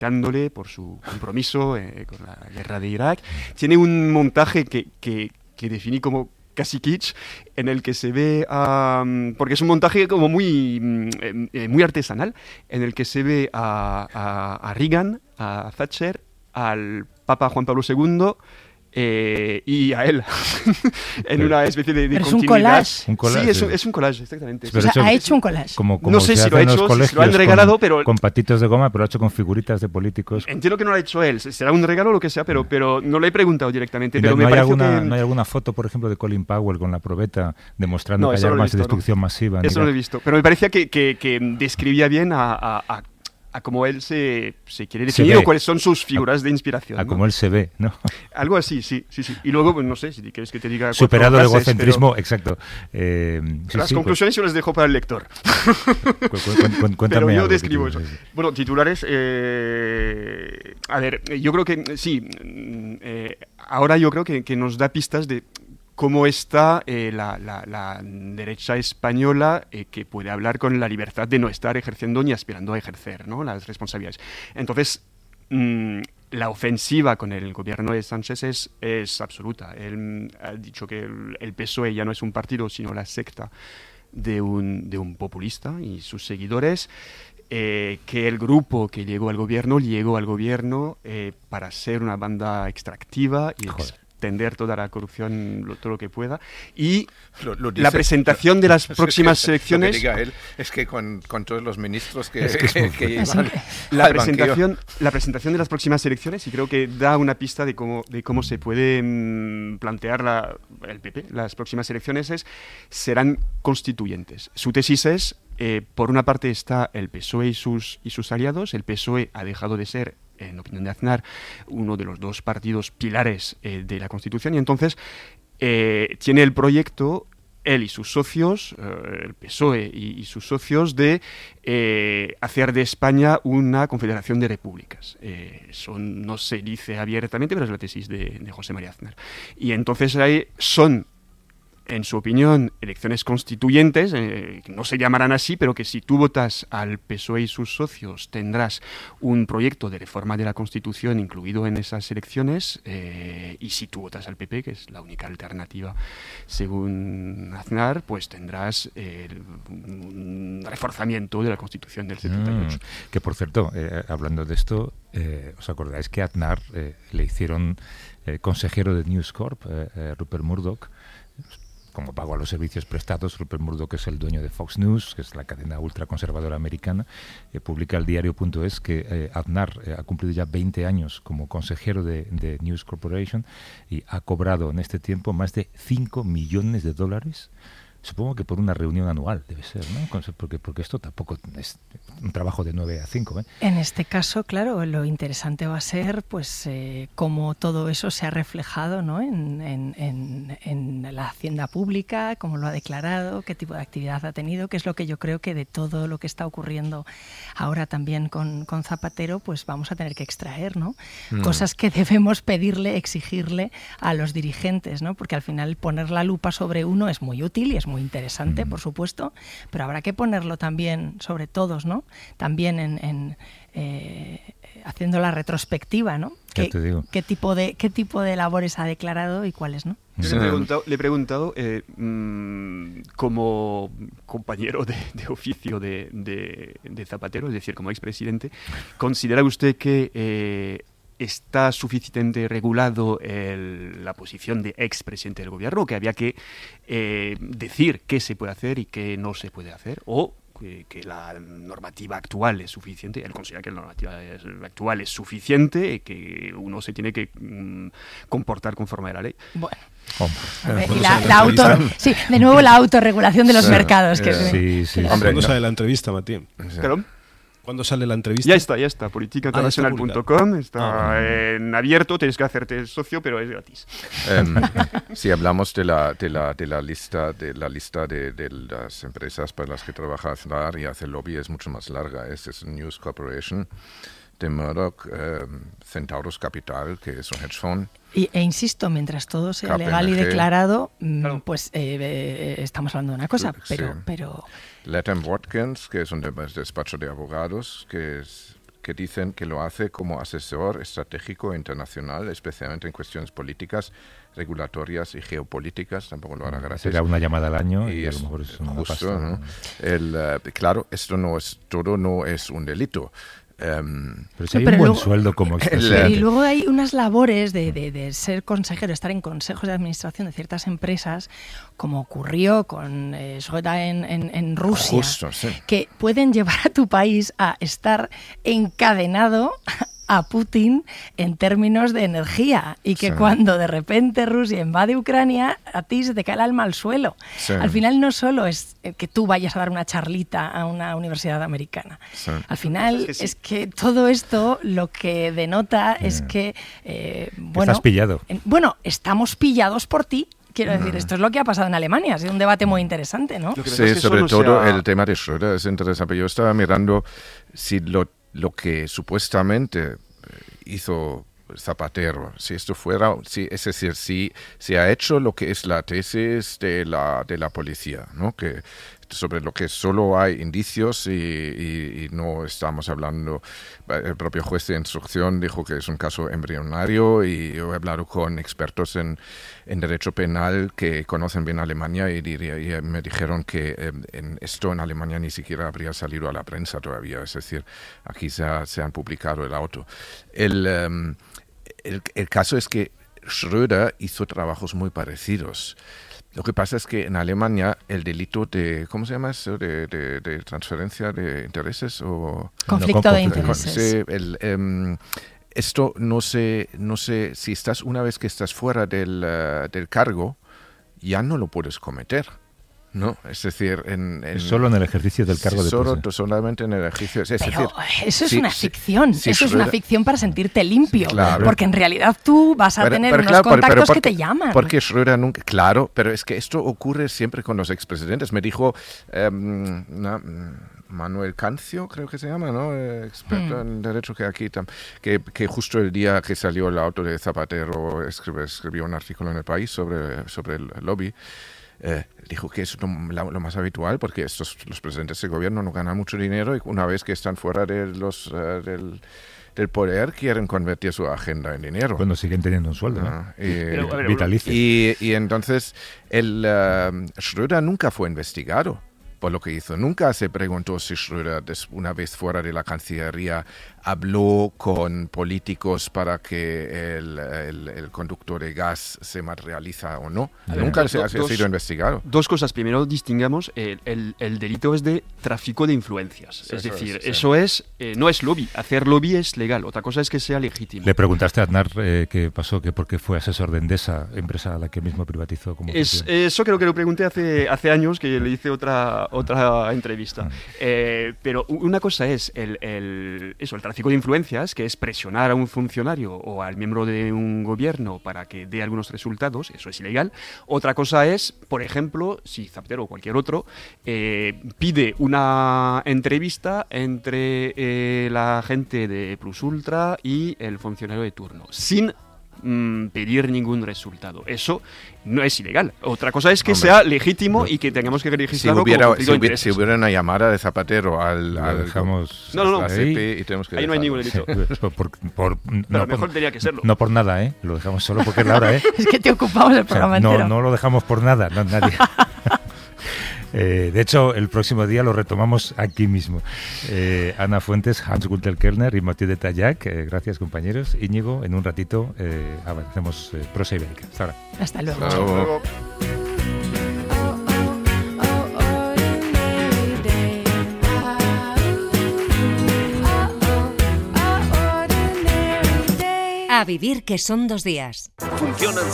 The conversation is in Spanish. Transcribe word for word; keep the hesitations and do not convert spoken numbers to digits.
felicitándole por su compromiso eh, con la guerra de Irak. Tiene un montaje que, que, que definí como casi kitsch, en el que se ve, um, porque es un montaje como muy, eh, muy artesanal, en el que se ve a, a, a Reagan, a Thatcher, al Papa Juan Pablo segundo, Eh, y a él en pero, una especie de, de pero continuidad. Es un collage. Un collage sí, es sí. un, es un collage, exactamente. Sí, o sea, hecho, ha hecho un collage. Como, como no sé se si lo ha hecho, si se lo han regalado, con, pero... Con patitos de goma, pero lo ha hecho con figuritas de políticos. Entiendo que no lo ha hecho él, será un regalo o lo que sea, pero, pero no le he preguntado directamente. No, pero no, me hay alguna, que... ¿No hay alguna foto, por ejemplo, de Colin Powell con la probeta demostrando no, que hay no armas visto, de destrucción no. masiva? Eso no lo he visto, pero me parecía que, que, que describía bien a... a, a a cómo él se, se quiere definir o cuáles son sus figuras a, de inspiración. A ¿no? cómo él se ve, ¿no? Algo así, sí, sí, sí. Y luego, pues, no sé, si quieres que te diga... Superado el frases, egocentrismo, pero... exacto. Eh, sí, Las sí, conclusiones yo las dejo para el lector. Cu cu cu cuéntame pero yo algo describo tú, eso. sí. Bueno, titulares... Eh... A ver, yo creo que sí. Eh, ahora yo creo que, que nos da pistas de... cómo está eh, la, la, la derecha española eh, que puede hablar con la libertad de no estar ejerciendo ni aspirando a ejercer, ¿no?, las responsabilidades. Entonces, mmm, la ofensiva con el gobierno de Sánchez es, es absoluta. Él ha dicho que el, el P S O E ya no es un partido, sino la secta de un, de un populista y sus seguidores. Eh, que el grupo que llegó al gobierno llegó al gobierno eh, para ser una banda extractiva y Joder. Tender toda la corrupción, lo, todo lo que pueda. Y lo, lo dice, la presentación lo, de las es próximas que, elecciones... Lo que diga él es que con, con todos los ministros que, es que, es que, que llevan la al presentación, la presentación de las próximas elecciones, y creo que da una pista de cómo, de cómo se puede mmm, plantear la, el P P. Las próximas elecciones es, serán constituyentes. Su tesis es, eh, por una parte está el P S O E y sus, y sus aliados. El P S O E ha dejado de ser, en opinión de Aznar, uno de los dos partidos pilares eh, de la Constitución, y entonces eh, tiene el proyecto, él y sus socios, eh, el P S O E y, y sus socios, de eh, hacer de España una confederación de repúblicas. Eh, eso no se dice abiertamente, pero es la tesis de, de José María Aznar. Y entonces ahí son, en su opinión, elecciones constituyentes, eh, que no se llamarán así, pero que si tú votas al P S O E y sus socios tendrás un proyecto de reforma de la Constitución incluido en esas elecciones, eh, y si tú votas al P P, que es la única alternativa según Aznar, pues tendrás eh, un reforzamiento de la Constitución del setenta y ocho. Mm, que por cierto, eh, hablando de esto, eh, ¿os acordáis que a Aznar eh, le hicieron eh, consejero de News Corp, eh, eh, Rupert Murdoch? Como pago a los servicios prestados, Rupert Murdoch es el dueño de Fox News, que es la cadena ultraconservadora americana. Eh, publica el diario punto es que eh, Aznar eh, ha cumplido ya veinte años como consejero de, de News Corporation y ha cobrado en este tiempo más de cinco millones de dólares. Supongo que por una reunión anual debe ser, ¿no? Porque, porque esto tampoco es un trabajo de nueve a cinco, ¿eh? En este caso, claro, lo interesante va a ser pues eh, cómo todo eso se ha reflejado, ¿no?, en, en, en, en la hacienda pública, cómo lo ha declarado, qué tipo de actividad ha tenido, que es lo que yo creo que de todo lo que está ocurriendo ahora también con, con Zapatero, pues vamos a tener que extraer, ¿no? Mm. Cosas que debemos pedirle, exigirle a los dirigentes, ¿no? Porque al final poner la lupa sobre uno es muy útil y es muy interesante, mm. por supuesto, pero habrá que ponerlo también sobre todos, ¿no? También en, en eh, haciendo la retrospectiva, ¿no? ¿Qué, qué tipo de qué tipo de labores ha declarado y cuáles no? Yo le he preguntado, le he preguntado eh, mmm, como compañero de, de oficio de, de, de Zapatero, es decir, como expresidente, ¿considera usted que eh, está suficientemente regulado el, la posición de expresidente del gobierno, que había que eh, decir qué se puede hacer y qué no se puede hacer, o que, que la normativa actual es suficiente? Él considera que la normativa es, actual es suficiente y que uno se tiene que mm, comportar conforme a la ley. Bueno. Hombre, ver, y la, la auto, sí, de nuevo la autorregulación de los sí, mercados. Que sí, sí, Hombre, ¿cuándo no. sale la entrevista, Matías? ¿Perdón? ¿Cuándo sale la entrevista? Ya está, ya está. política internacional punto com, está, ah, está en abierto, tienes que hacerte socio, pero es gratis. Um, si hablamos de la, de la, de la lista, de, la lista de, de las empresas para las que trabaja Aznar y hace lobby, es mucho más larga. Es, es News Corporation de Murdoch, eh, Centaurus Capital, que es un hedge fund. Y, e insisto, mientras todo sea K P M G, legal y declarado, claro. pues eh, eh, estamos hablando de una cosa, pero... Sí. pero... Latham Watkins, que es un despacho de abogados, que, es, que porque dicen que lo hace como asesor estratégico internacional, especialmente en cuestiones políticas, regulatorias y geopolíticas. Tampoco lo hará gratis. Será una llamada al año y, y a es lo mejor es una justo, pasta. ¿no? El, uh, claro, esto no es todo, no es un delito. Um, pero si hay pero un buen luego, sueldo como Sí, expresidente. y luego hay unas labores de, de, de ser consejero, estar en consejos de administración de ciertas empresas, como ocurrió con eh, Schröder en, en, en Rusia, Justo, sí. que pueden llevar a tu país a estar encadenado a Putin en términos de energía, y que Sí. cuando de repente Rusia invade Ucrania, a ti se te cae el alma al suelo. Sí. Al final no solo es que tú vayas a dar una charlita a una universidad americana. Sí. Al final Es que sí. es que todo esto lo que denota es que, eh, bueno, Estás pillado. en- bueno, estamos pillados por ti. Quiero decir, esto es lo que ha pasado en Alemania. Ha sido un debate muy interesante, ¿no? Lo que pasa Sí, es que eso sobre no todo sea- el tema de Schröder es interesante. Yo estaba mirando si lo, lo que supuestamente hizo Zapatero, si esto fuera, si, es decir, si, si ha hecho lo que es la tesis de la, de la policía, ¿no? Que sobre lo que solo hay indicios y, y, y no estamos hablando. El propio juez de instrucción dijo que es un caso embrionario, y yo he hablado con expertos en, en derecho penal que conocen bien Alemania y, diría, y me dijeron que eh, en esto en Alemania ni siquiera habría salido a la prensa todavía, es decir, aquí se, ha, se han publicado el auto. El, um, el, el caso es que Schröder hizo trabajos muy parecidos. Lo que pasa es que en Alemania el delito de, ¿cómo se llama eso? De, de, de transferencia de intereses o... Conflicto No, de conflicto. intereses. Sí, el, em, esto no sé, no sé, si estás, una vez que estás fuera del, uh, del cargo, ya no lo puedes cometer, ¿no? Es decir, en... en Es solo en el ejercicio del cargo de solo, posesión. solamente en el ejercicio. Es Pero decir, eso es si- una si- ficción, si eso es una Schröder- ficción para sentirte limpio, Claro. porque en realidad tú vas a Pero- tener pero unos claro, pero- pero contactos porque- que te llaman. Porque Schröder nunca... Claro, pero es que esto ocurre siempre con los expresidentes. Me dijo em, na- Manuel Cancio, creo que se llama, ¿no? Eh, experto Mm. en derecho, que aquí tam- que, que justo el día que salió el auto de Zapatero escribió, escribió un artículo en El País sobre, sobre el lobby. Eh, dijo que es lo, lo más habitual, porque estos los presidentes de gobierno no ganan mucho dinero, y una vez que están fuera de los uh, del, del poder quieren convertir su agenda en dinero. Cuando siguen teniendo un sueldo, ¿no? Ah, y, Pero, a ver, Vitalicio. y, y entonces el uh, Schröder nunca fue investigado por lo que hizo. Nunca se preguntó si Schröder, des- una vez fuera de la Cancillería, habló con políticos para que el, el, el conductor de gas se materializa o no. A ver, Nunca do- se do- ha dos- sido investigado. Dos cosas. Primero, distingamos, el, el- el delito es de tráfico de influencias. Sí, es eso decir, es, sí. eso es, eh, no es lobby. Hacer lobby es legal. Otra cosa es que sea legítimo. Le preguntaste a Aznar eh, qué pasó, que por qué fue asesor de Endesa, empresa a la que mismo privatizó como Es, fusión. eso creo que lo pregunté hace, hace años, que le hice otra, otra entrevista. Eh, pero u- una cosa es el, el- eso, el tráfico de influencias, que es presionar a un funcionario o al miembro de un gobierno para que dé algunos resultados. Eso es ilegal. Otra cosa es, por ejemplo, si Zapatero o cualquier otro eh, pide una entrevista entre eh, la gente de Plus Ultra y el funcionario de turno, sin mm, pedir ningún resultado. Eso no es ilegal. Otra cosa es que Hombre, sea legítimo no. y que tengamos que Si registrarlo hubiera, como si, conflicto de hubiera, si intereses. hubiera una llamada de Zapatero al, Lo al dejamos No, no, no. a hasta C ahí. P y tenemos que Ahí no hay dejarlo. ningún delito. Sí, por, por- no, Pero por- mejor tenía que serlo. no por nada, ¿eh? Lo dejamos solo porque es la hora, ¿eh? Es que te ocupamos el O sea, programa no, entero. no lo dejamos por nada, no, nadie. Eh, de hecho, el próximo día lo retomamos aquí mismo. Eh, Ana Fuentes, Hans-Gunther Kellner y Mathieu de Tallac, eh, gracias compañeros. Íñigo, en un ratito eh, avancemos eh, prosa ibérica. Hasta ahora. Hasta luego. Hasta luego. Luego- A vivir que son dos días. Funcionan